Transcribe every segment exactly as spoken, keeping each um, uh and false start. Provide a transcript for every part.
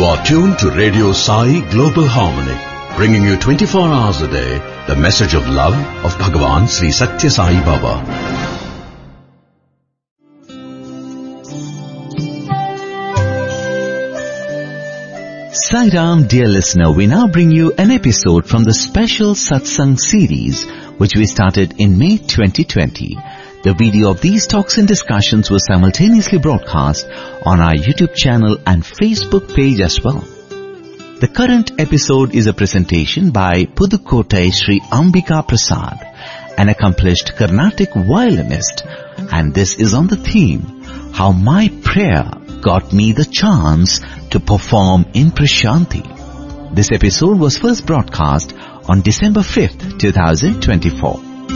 You are tuned to Radio Sai Global Harmony, bringing you twenty-four hours a day the message of love of Bhagavan Sri Satya Sai Baba. Sai Ram, dear listener, we now bring you an episode from the special Satsang series which we started in May twenty twenty. The video of these talks and discussions was simultaneously broadcast on our YouTube channel and Facebook page as well. The current episode is a presentation by Pudukottai Sri Ambika Prasad, an accomplished Carnatic violinist, and this is on the theme, How My Prayer Got Me the Chance to Perform in Prashanti. This episode was first broadcast on December fifth, twenty twenty-four.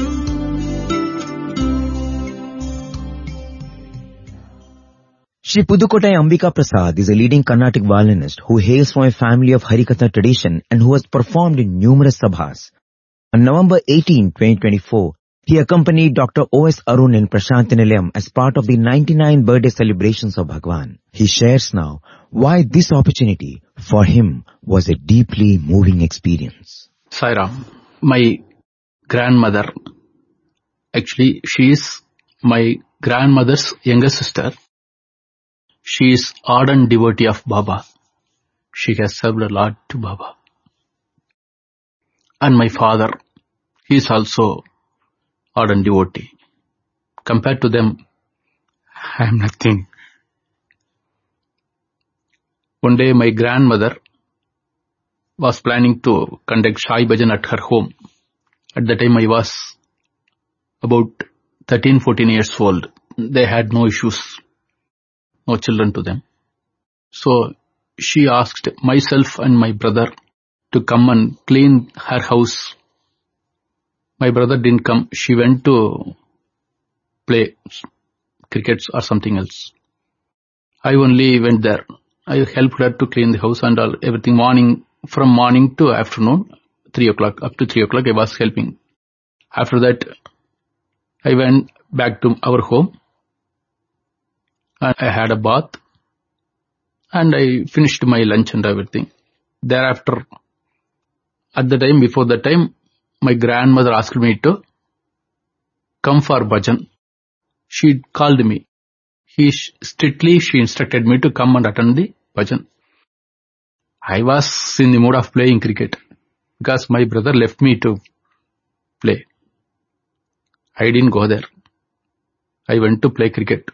Shri Pudukottai Ambika Prasad is a leading Carnatic violinist who hails from a family of Harikatha tradition and who has performed in numerous sabhas. On November eighteenth, twenty twenty-four, he accompanied Doctor O S Arun in Prashanti Nilayam as part of the ninety-ninth birthday celebrations of Bhagwan. He shares now why this opportunity for him was a deeply moving experience. Sai Ram, my grandmother, actually she is my grandmother's younger sister. She is ardent devotee of Baba. She has served a lot to Baba. And my father, he is also ardent devotee. Compared to them, I am nothing. One day my grandmother was planning to conduct Sai Bhajan at her home. At the time I was about thirteen, fourteen years old. They had no issues. No children to them. So she asked myself and my brother to come and clean her house. My brother didn't come. She went to play cricket or something else. I only went there. I helped her to clean the house and all, everything morning, from morning to afternoon, three o'clock, up to three o'clock I was helping. After that, I went back to our home. And I had a bath and I finished my lunch and everything. Thereafter, at the time, before the time, my grandmother asked me to come for bhajan. She called me. He strictly, she instructed me to come and attend the bhajan. I was in the mood of playing cricket because my brother left me to play. I didn't go there. I went to play cricket.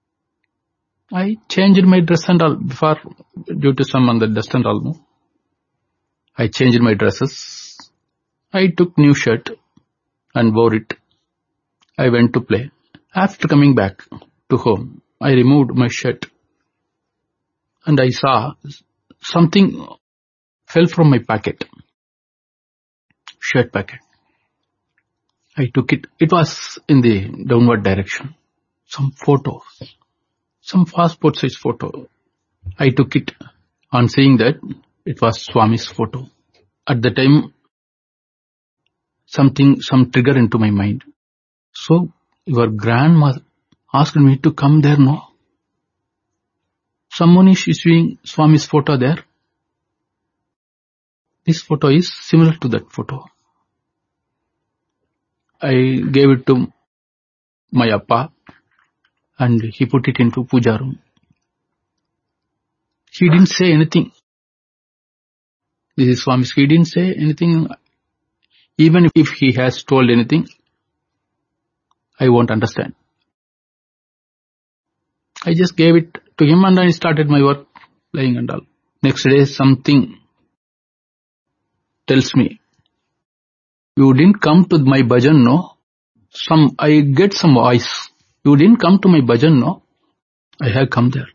I changed my dress and all before, due to some on the dust and all. No? I changed my dresses. I took new shirt and wore it. I went to play. After coming back to home, I removed my shirt and I saw something fell from my pocket. Shirt pocket. I took it. It was in the downward direction. Some photos. Some passport size photo. I took it on seeing that it was Swami's photo. At the time, something, some trigger into my mind. So, your grandmother asked me to come there, no? Someone is issuing Swami's photo there. This photo is similar to that photo. I gave it to my appa. And he put it into puja room. He didn't say anything. This is Swami's. He didn't say anything. Even if he has told anything, I won't understand. I just gave it to him and I started my work, playing and all. Next day something tells me, you didn't come to my bhajan, no? Some, I get some voice. You didn't come to my bhajan, no? I have come there.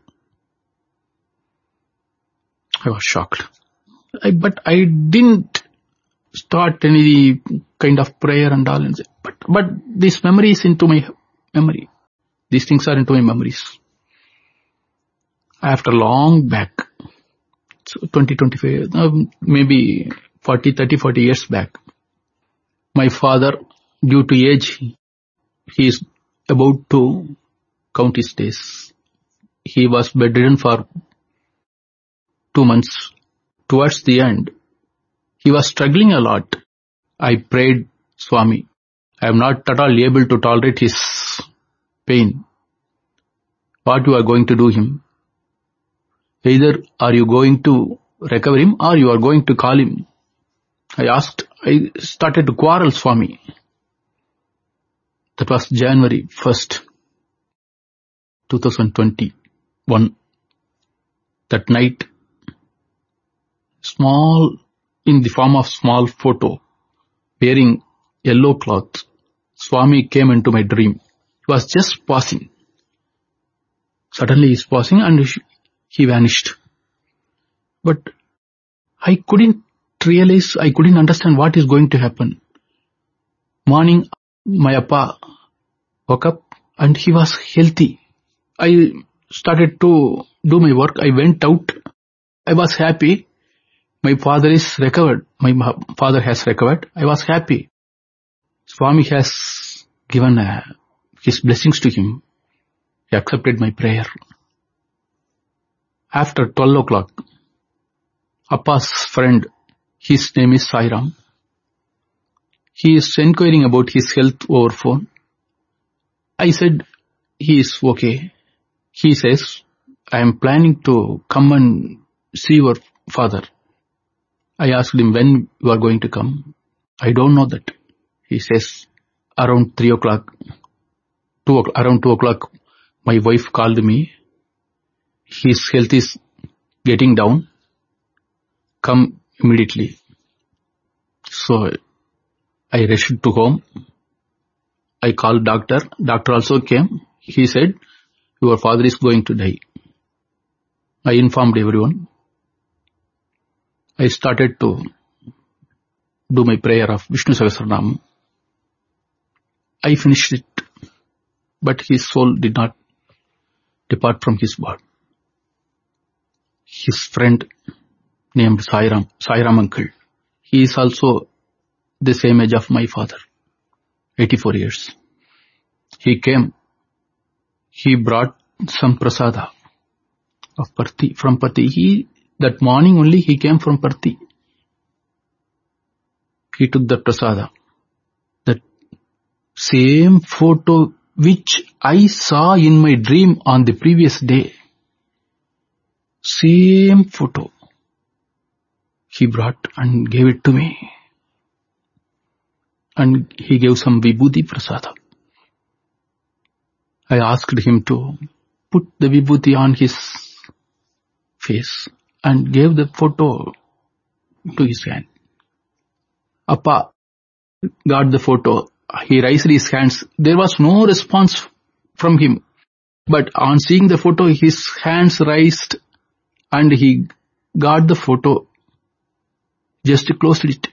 I was shocked. I, but I didn't start any kind of prayer and all. And but, but this memory is into my memory. These things are into my memories. After long back, so twenty, twenty-five, uh, maybe forty, thirty, forty years back, my father, due to age, he is about to count his days. He was bedridden for two months, towards the end, he was struggling a lot. I prayed, Swami, I am not at all able to tolerate his pain. What you are going to do him? Either are you going to recover him or you are going to call him. I asked, I started to quarrel, Swami. That was January first, twenty twenty-one. That night, small, in the form of small photo, wearing yellow cloth, Swami came into my dream. He was just passing. Suddenly he is passing and he vanished. But I couldn't realize, I couldn't understand what is going to happen. Morning, my appa woke up and he was healthy. I started to do my work. I went out. I was happy. My father is recovered. My father has recovered. I was happy. Swami has given uh, his blessings to him. He accepted my prayer. After twelve o'clock, Appa's friend, his name is Sairam. He is inquiring about his health over phone. I said, he is okay. He says, I am planning to come and see your father. I asked him, when you are going to come? I don't know that. He says, around three o'clock, two o'clock, around two o'clock, my wife called me. His health is getting down. Come immediately. So I rushed to home. I called doctor. Doctor also came. He said, your father is going to die. I informed everyone. I started to do my prayer of Vishnu Sahasranam. I finished it, but his soul did not depart from his body. His friend named Sairam, Sairam uncle, he is also the same age of my father, eighty-four years. He came, he brought some prasada of Parthi, from Parthi. He, that morning only he came from Parthi. He took the prasada. That same photo which I saw in my dream on the previous day. Same photo. He brought and gave it to me. And he gave some vibhuti prasada. I asked him to put the vibhuti on his face and gave the photo to his hand. Appa got the photo. He raised his hands. There was no response from him. But on seeing the photo, his hands raised and he got the photo. Just closed it.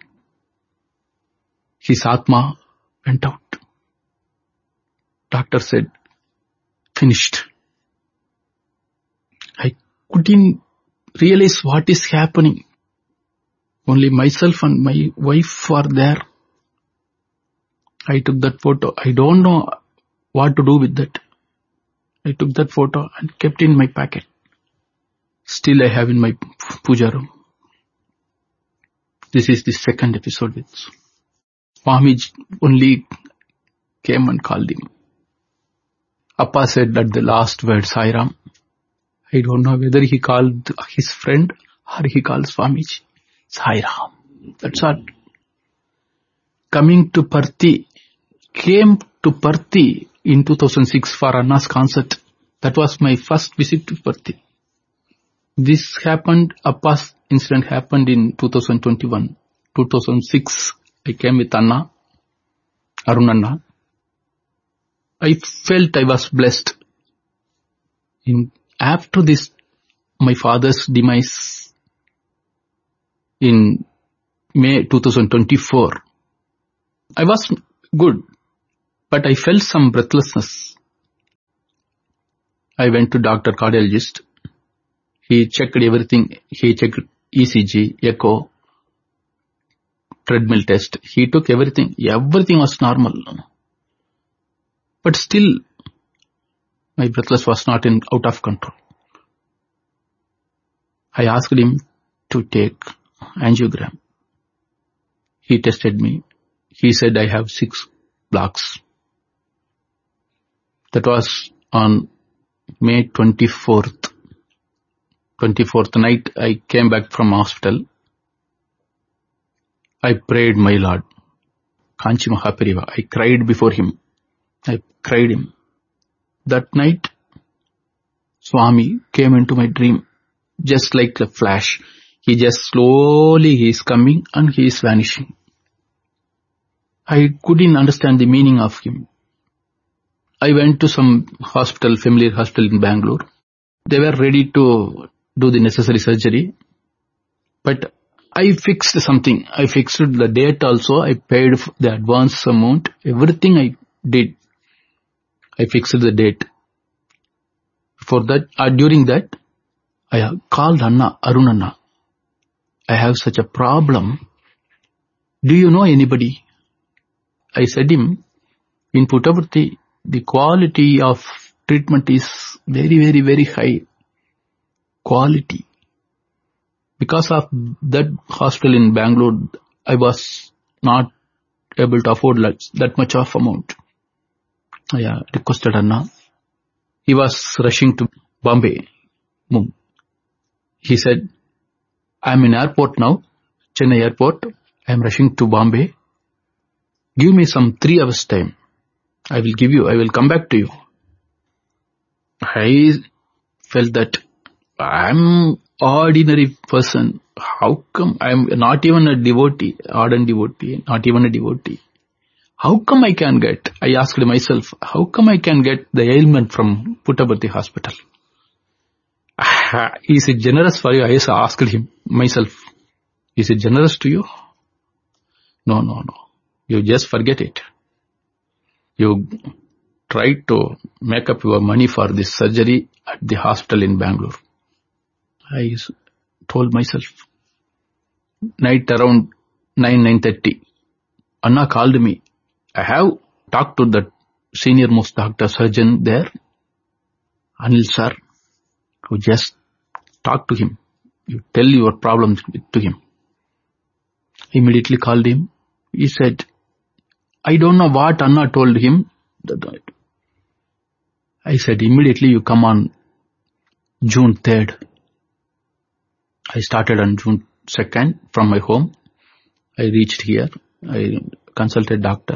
His Atma went out. Doctor said, finished. I couldn't realize what is happening. Only myself and my wife are there. I took that photo. I don't know what to do with that. I took that photo and kept in my pocket. Still I have in my puja room. This is the second episode with Swamiji only came and called him. Appa said at the last word, Sairam. I don't know whether he called his friend or he called Swamiji. Sairam. That's all. Coming to Parthi, came to Parthi in two thousand six for Anna's concert. That was my first visit to Parthi. This happened, Appa's incident happened in two thousand twenty-one. two thousand six, I came with Anna, Arun Anna. I felt I was blessed. In, after this, my father's demise in May two thousand twenty-four, I was good, but I felt some breathlessness. I went to doctor cardiologist. He checked everything. He checked E C G, echo, treadmill test. He took everything. Everything was normal. But still, my breathlessness was not in out of control. I asked him to take angiogram. He tested me. He said I have six blocks. That was on May twenty-fourth. twenty-fourth night I came back from hospital. I prayed my Lord. Kanchi Mahapariva. I cried before him. I cried him. That night, Swami came into my dream, just like a flash. He just slowly, he is coming and he is vanishing. I couldn't understand the meaning of him. I went to some hospital, familiar hospital in Bangalore. They were ready to do the necessary surgery. But I fixed something. I fixed the date also. I paid the advance amount. Everything I did. I fixed the date. For that, uh, during that, I called Anna, Arun Anna. I have such a problem. Do you know anybody? I said him, in Puttaparthi, the quality of treatment is very, very, very high. Quality. Because of that hospital in Bangalore, I was not able to afford that much of amount. I uh, requested Anna. He was rushing to Bombay. He said, I am in airport now, Chennai airport. I am rushing to Bombay. Give me some three hours time. I will give you, I will come back to you. I felt that I am ordinary person. How come I am not even a devotee, ardent devotee, not even a devotee? How come I can get, I asked myself, how come I can get the ailment from Puttaparthi hospital? Is it generous for you? I asked him, myself, is it generous to you? No, no, no. You just forget it. You try to make up your money for this surgery at the hospital in Bangalore. I told myself. Night around nine, nine thirty, Anna called me. I have talked to the senior most doctor surgeon there, Anil sir, who just talk to him. You tell your problems to him. Immediately called him. He said, I don't know what Anna told him. I said, immediately you come on June third. I started on June second from my home. I reached here. I consulted doctor.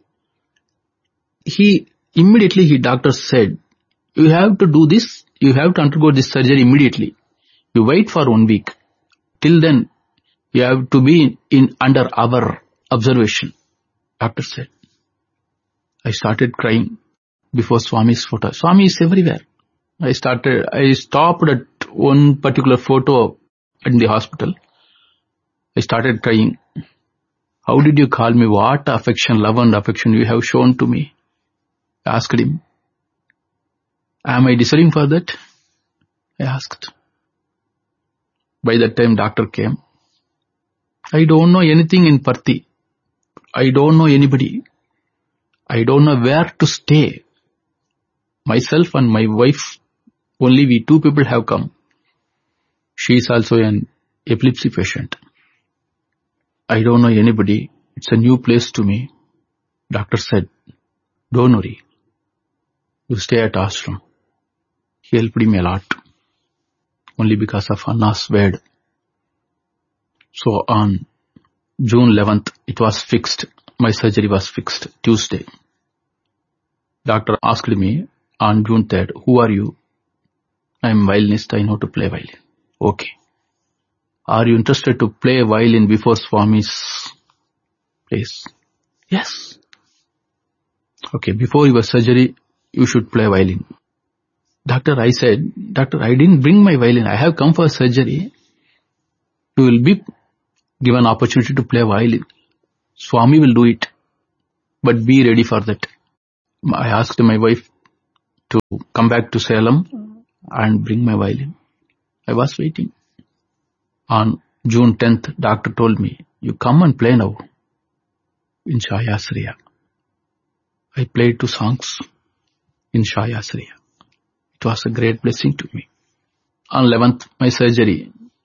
He, immediately he doctor said, you have to do this. You have to undergo this surgery immediately. You wait for one week. Till then, you have to be in under our observation. Doctor said. I started crying before Swami's photo. Swami is everywhere. I started, I stopped at one particular photo in the hospital. I started crying. How did you call me? What affection, love and affection you have shown to me? I asked him. Am I deserving for that? I asked. By that time doctor came. I don't know anything in Parthi. I don't know anybody. I don't know where to stay. Myself and my wife, only we two people have come. She is also an epilepsy patient. I don't know anybody. It's a new place to me. Doctor said, don't worry. You stay at ashram. He helped me a lot. Only because of Anna's word. So on June eleventh, it was fixed. My surgery was fixed. Tuesday. Doctor asked me on June third, who are you? I am violinist. I know to play violin. Okay. Are you interested to play violin before Swami's place? Yes. Okay, before your surgery, you should play violin. Doctor, I said, Doctor, I didn't bring my violin. I have come for surgery. You will be given opportunity to play violin. Swami will do it. But be ready for that. I asked my wife to come back to Salem and bring my violin. I was waiting. On June tenth, doctor told me, you come and play now in Shayasriya. I played two songs in Shayasriya. It was a great blessing to me. On eleventh, my surgery.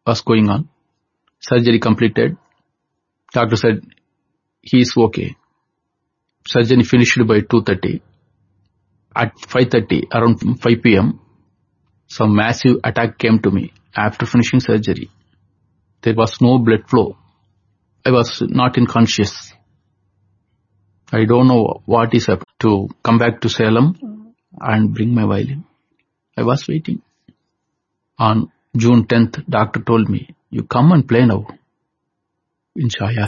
was going on. Surgery completed. Doctor said he is okay. Surgery finished by two thirty. At five thirty, around five p.m., some massive attack came to me after finishing surgery. There was no blood flow. I was not in conscious. I don't know what is up to come back to Salem and bring my violin. I was waiting. On June tenth, doctor told me, you come and play now in Shaya.